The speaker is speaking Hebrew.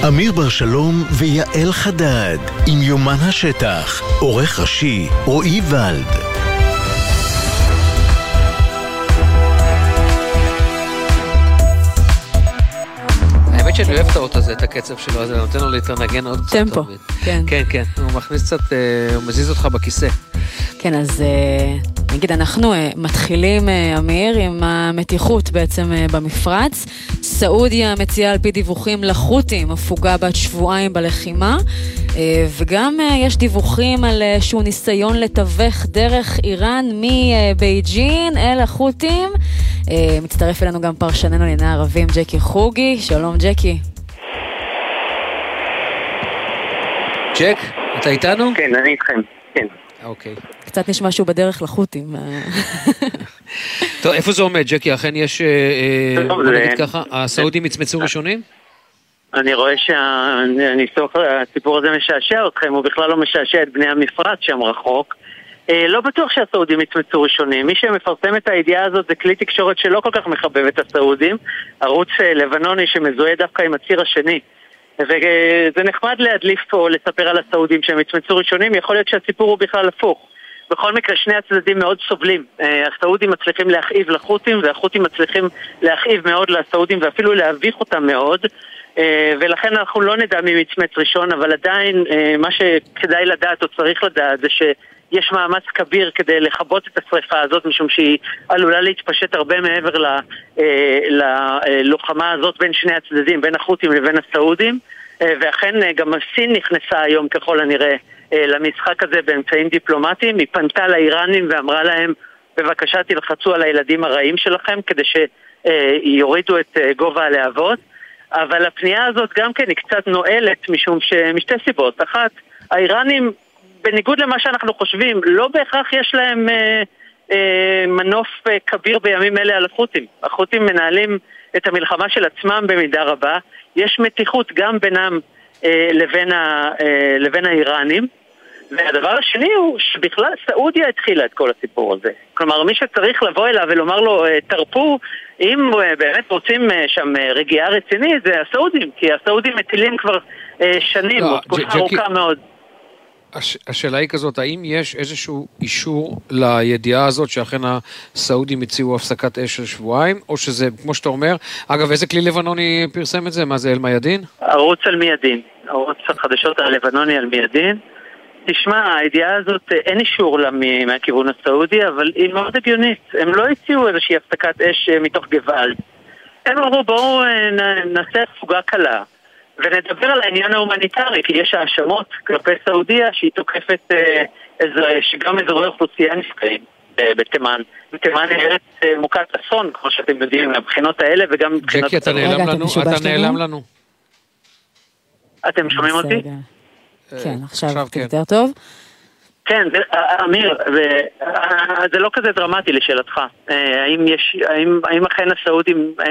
אמיר בר שלום ויעל חדד עם יומן השטח, עורך ראשי רועי ולד. האמת שאני אוהב את האוטו הזה, את הקצב שלו, זה נותן לו להתנגן עוד קצת. טמפו, כן. כן, כן, הוא מכניס קצת, הוא מזיז אותך בכיסא. כן, אז נגיד, אנחנו מתחילים, אמיר, עם המתיחות בעצם במפרץ. סעודיה מציעה על פי דיווחים לחות'ים הפוגה בת שבועיים בלחימה, וגם יש דיווחים על שהוא ניסיון לתווך דרך איראן מבייג'ין אל החות'ים. מצטרף אלינו גם פרשננו לענייני ערבים ג'קי חוגי. שלום ג'קי. ג'ק, אתה איתנו? כן, אני איתכם, כן. אוקיי. קצת נשמע שהוא בדרך לחות'ים. טוב, איפה זה עומד, ג'קי? אכן יש, בוא נגיד ככה, הסעודים מצמצו ראשונים? אני רואה שהסיפור הזה משעשע אתכם, הוא בכלל לא משעשע את בני המפרץ שם רחוק. לא בטוח שהסעודים מצמצו ראשונים. מי שמפרסם את הידיעה הזאת זה כלי תקשורת שלא כל כך מחבב את הסעודים, ערוץ לבנוני שמזוהה דווקא עם הציר השני. וזה נחמד להדליף או לספר על הסעודים שהם מצמצו ראשונים, יכול להיות שהסיפור הוא בכלל הפוך. בכל מקרה שני הצדדים מאוד סובלים. הסעודים מצליחים להכאיב לחות'ים, והחות'ים מצליחים להכאיב מאוד לסעודים ואפילו להביך אותם מאוד, ולכן אנחנו לא נדע מי מצמץ ראשון, אבל עדיין מה שכדאי לדעת או צריך לדעת זה שיש מאמץ כביר כדי לכבות את השריפה הזאת, משום שהיא עלולה להתפשט הרבה מעבר ללוחמה הזאת בין שני הצדדים, בין החות'ים לבין הסעודים, ואכן גם הסין נכנסה היום ככל הנראה למשחק הזה באמצעים דיפלומטיים. היא פנתה לאיראנים ואמרה להם, בבקשה תלחצו על הילדים הרעים שלכם כדי שיורידו את גובה הלהבות. אבל הפנייה הזאת גם כן היא קצת נועלת משתי סיבות. אחת, האיראנים, בניגוד למה שאנחנו חושבים, לא בהכרח יש להם מנוף כביר בימים אלה על החות'ים. החות'ים מנהלים את המלחמה של עצמם במידה רבה. יש מתיחות גם בינם לבין האיראנים. והדבר השני הוא שבכלל סעודיה התחילה את כל הסיפור הזה. כלומר, מי שצריך לבוא אליו ולומר לו, תרפו, אם באמת רוצים שם רגיעה רצינית, זה הסעודים, כי הסעודים מטילים כבר שנים, תקופה ארוכה מאוד. השאלה היא כזאת, האם יש איזשהו אישור לידיעה הזאת שאכן הסעודים הציעו הפסקת אש של שבועיים, או שזה, כמו שאתה אומר, אגב, איזה כלי לבנוני פרסם את זה? מה זה, אל מיאדין? ערוץ אל מיאדין, ערוץ החדשות הלבנוני אל מיאדין. תשמע, הידיעה הזאת אין אישור לה מהכיוון הסעודי, אבל היא מאוד הגיונית. הם לא הציעו איזושהי הפסקת אש מתוך גוואלד. הם אמרו, בואו נעשה הפוגה קלה, ונדבר על העניין ההומניטרי, כי יש האשמות כלפי סעודיה שהיא תוקפת שגם אזורי אוכלוסייה נפגעים בתימן. בתימן ארץ מוכת אסון, כמו שאתם יודעים, מהבחינות האלה וגם מבחינות... ג'קי, אתה נעלם לנו. אתם שומעים אותי? כן, עכשיו יותר טוב. כן, אמיר, זה לא כזה דרמטי לשאלתך. האם אכן הסעודים